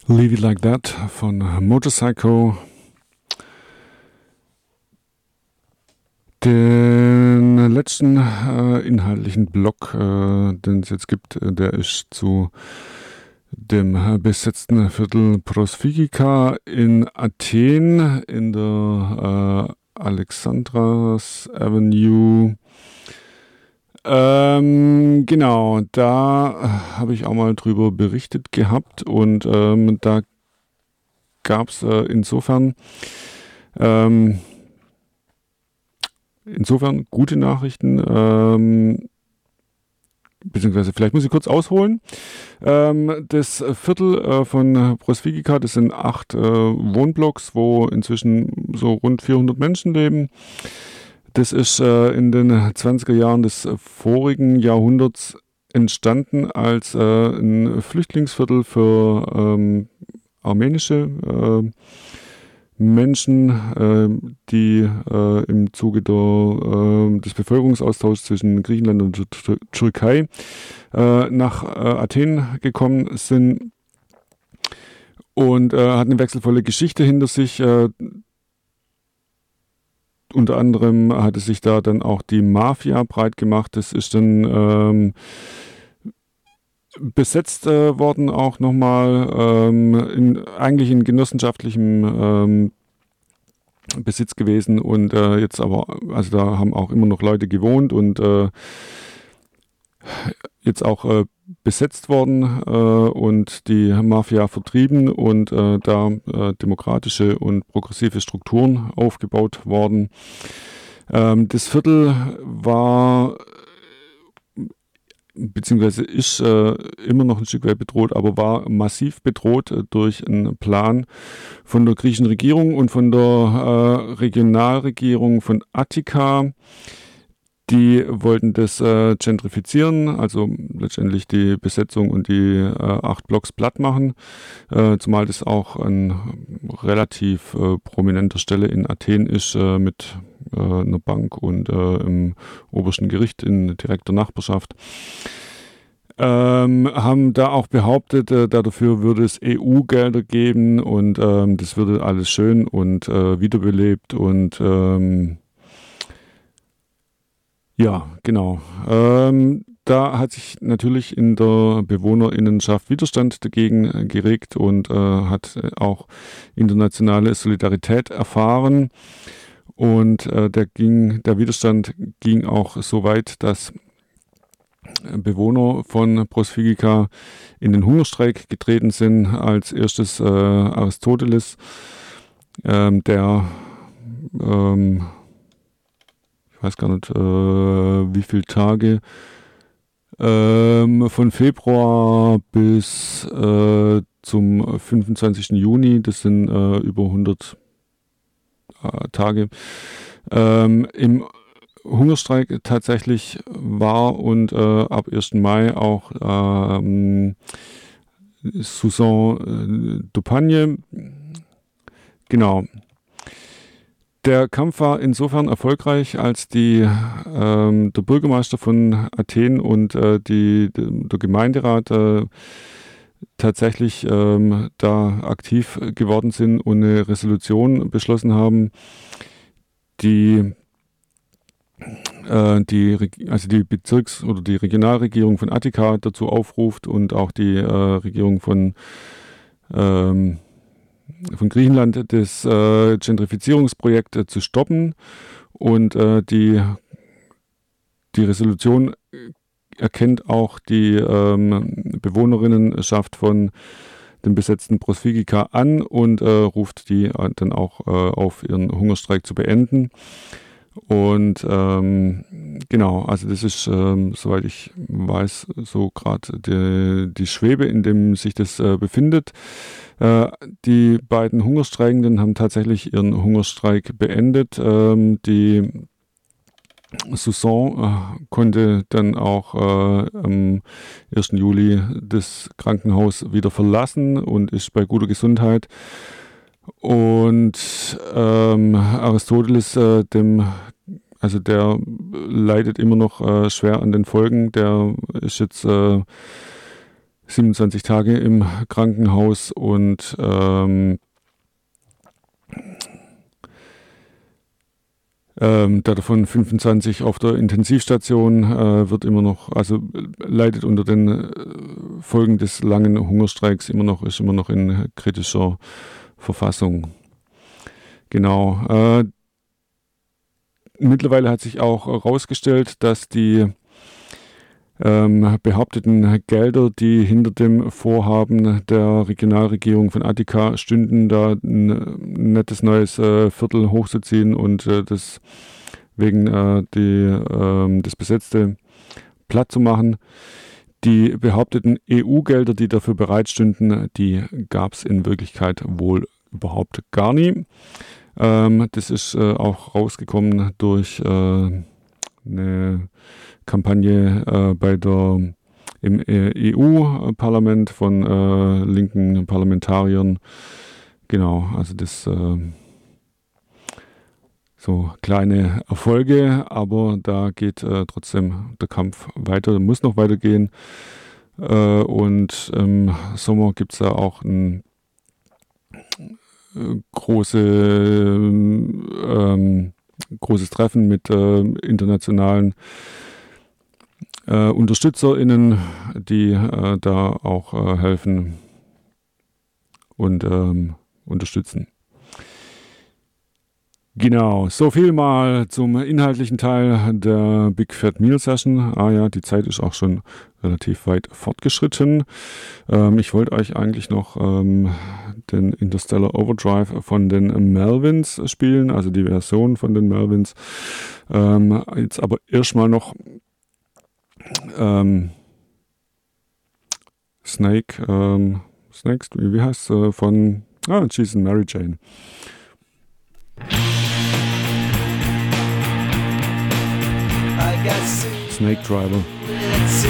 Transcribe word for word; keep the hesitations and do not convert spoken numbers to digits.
Leave It Like That von Motorcycle. Den letzten äh, inhaltlichen Block, äh, den es jetzt gibt, äh, der ist zu dem äh, besetzten Viertel Prosvigica in Athen in der äh, Alexandras Avenue. Ähm, genau, da habe ich auch mal drüber berichtet gehabt und ähm, da gab es äh, insofern ähm, insofern gute Nachrichten, ähm, beziehungsweise vielleicht muss ich kurz ausholen. Ähm, das Viertel äh, von Prosvigica, das sind acht äh, Wohnblocks, wo inzwischen so rund vierhundert Menschen leben. Das ist äh, in den zwanziger Jahren des vorigen Jahrhunderts entstanden als äh, ein Flüchtlingsviertel für ähm, armenische äh, Menschen, äh, die äh, im Zuge der, äh, des Bevölkerungsaustauschs zwischen Griechenland und der Tür- Türkei äh, nach äh, Athen gekommen sind und äh, hat eine wechselvolle Geschichte hinter sich. Äh, unter anderem hatte sich da dann auch die Mafia breit gemacht. Das ist dann ähm, besetzt äh, worden auch nochmal, ähm, in, eigentlich in genossenschaftlichem ähm, Besitz gewesen und äh, jetzt aber, also da haben auch immer noch Leute gewohnt und äh, jetzt auch äh, besetzt worden äh, und die Mafia vertrieben und äh, da äh, demokratische und progressive Strukturen aufgebaut worden. Ähm, das Viertel war beziehungsweise ist äh, immer noch ein Stück weit bedroht, aber war massiv bedroht äh, durch einen Plan von der griechischen Regierung und von der äh, Regionalregierung von Attika. Die wollten das äh, gentrifizieren, also letztendlich die Besetzung und die äh, acht Blocks platt machen, äh, zumal das auch an relativ äh, prominenter Stelle in Athen ist, äh, mit äh, einer Bank und äh, im obersten Gericht in direkter Nachbarschaft. Ähm, haben da auch behauptet, äh, dafür würde es E U-Gelder geben und ähm, das würde alles schön und äh, wiederbelebt und ähm, ja, genau. Ähm, da hat sich natürlich in der Bewohnerinnenschaft Widerstand dagegen äh, geregt und äh, hat äh, auch internationale Solidarität erfahren. Und äh, der, ging, der Widerstand ging auch so weit, dass Bewohner von Prosvigica in den Hungerstreik getreten sind. Als erstes äh, Aristoteles, ähm, der ähm, ich weiß gar nicht, äh, wie viele Tage, ähm, von Februar bis äh, zum fünfundzwanzigsten Juni, das sind äh, über hundert äh, Tage, ähm, im Hungerstreik tatsächlich war und äh, ab ersten Mai auch ähm, Susan äh, Dupagne, genau. Der Kampf war insofern erfolgreich, als die, ähm, der Bürgermeister von Athen und äh, die, der Gemeinderat äh, tatsächlich ähm, da aktiv geworden sind und eine Resolution beschlossen haben, die, äh, die also die Bezirks- oder die Regionalregierung von Attika dazu aufruft und auch die äh, Regierung von ähm, von Griechenland das äh, Gentrifizierungsprojekt äh, zu stoppen und äh, die, die Resolution erkennt auch die ähm, Bewohnerinnenschaft von dem besetzten Prosvigica an und äh, ruft die äh, dann auch äh, auf, ihren Hungerstreik zu beenden. Und ähm, genau, also das ist, ähm, soweit ich weiß, so gerade die, die Schwebe, in dem sich das äh, befindet. Äh, die beiden Hungerstreikenden haben tatsächlich ihren Hungerstreik beendet. Ähm, die Susan äh, konnte dann auch äh, am ersten Juli das Krankenhaus wieder verlassen und ist bei guter Gesundheit. Und ähm, Aristoteles, äh, dem, also der leidet immer noch äh, schwer an den Folgen. Der ist jetzt äh, siebenundzwanzig Tage im Krankenhaus und ähm, ähm, davon fünfundzwanzig auf der Intensivstation, äh, wird immer noch, also leidet unter den äh, Folgen des langen Hungerstreiks immer noch, ist immer noch in kritischer Verfassung. Genau. Äh, mittlerweile hat sich auch herausgestellt, dass die ähm, behaupteten Gelder, die hinter dem Vorhaben der Regionalregierung von Attika stünden, da ein nettes neues äh, Viertel hochzuziehen und äh, das wegen äh, die, äh, das Besetzte platt zu machen. Die behaupteten E U-Gelder, die dafür bereitstünden, die gab es in Wirklichkeit wohl überhaupt gar nie. Ähm, das ist äh, auch rausgekommen durch äh, eine Kampagne äh, bei der, im E U-Parlament von äh, linken Parlamentariern. Genau, also das äh, so kleine Erfolge, aber da geht äh, trotzdem der Kampf weiter, muss noch weitergehen. Äh, und im Sommer gibt es da auch ein äh, große, ähm, großes Treffen mit äh, internationalen äh, UnterstützerInnen, die äh, da auch äh, helfen und ähm, unterstützen. Genau, so viel mal zum inhaltlichen Teil der Big Fat Meal Session. Ah ja, die Zeit ist auch schon relativ weit fortgeschritten. Ähm, ich wollte euch eigentlich noch ähm, den Interstellar Overdrive von den Melvins spielen, also die Version von den Melvins. Ähm, jetzt aber erstmal noch ähm, Snake, ähm, Snakes, wie heißt es, von ah, Jesus and Mary Jane. Snake Driver.